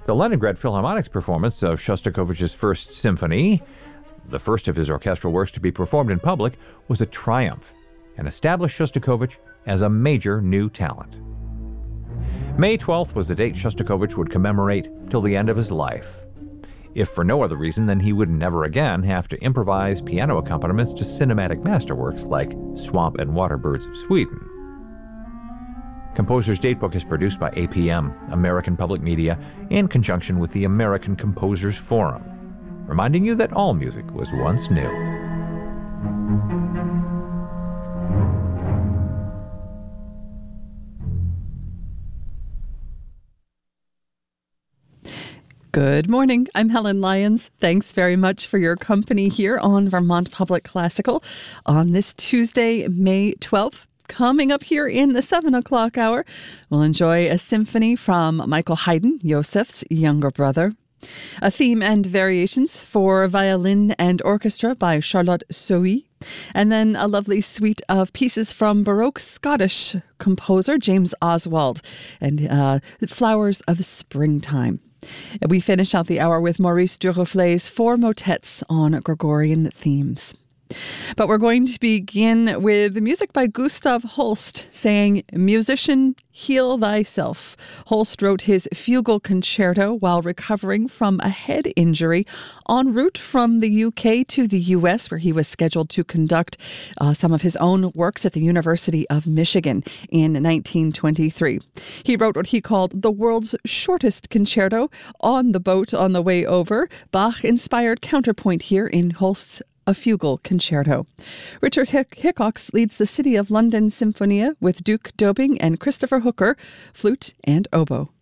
The Leningrad Philharmonic's performance of Shostakovich's First Symphony, the first of his orchestral works to be performed in public, was a triumph and established Shostakovich as a major new talent. May 12th was the date Shostakovich would commemorate till the end of his life, if for no other reason than he would never again have to improvise piano accompaniments to cinematic masterworks like Swamp and Waterbirds of Sweden. Composer's Datebook is produced by APM, American Public Media, in conjunction with the American Composers Forum, reminding you that all music was once new. Good morning. I'm Helen Lyons. Thanks very much for your company here on Vermont Public Classical on this Tuesday, May 12th. Coming up here in the 7 o'clock hour, we'll enjoy a symphony from Michael Haydn, Josef's younger brother. A theme and variations for violin and orchestra by Charlotte Sohi. And then a lovely suite of pieces from Baroque Scottish composer James Oswald and Flowers of Springtime. We finish out the hour with Maurice Duruflé's 4 motets on Gregorian themes. But we're going to begin with music by Gustav Holst saying, "Musician, heal thyself." Holst wrote his Fugal Concerto while recovering from a head injury en route from the UK to the US, where he was scheduled to conduct some of his own works at the University of Michigan in 1923. He wrote what he called the world's shortest concerto on the boat on the way over. Bach-inspired counterpoint here in Holst's A Fugal Concerto. Richard Hickox leads the City of London Sinfonia with Duke Dobing and Christopher Hooker, flute and oboe.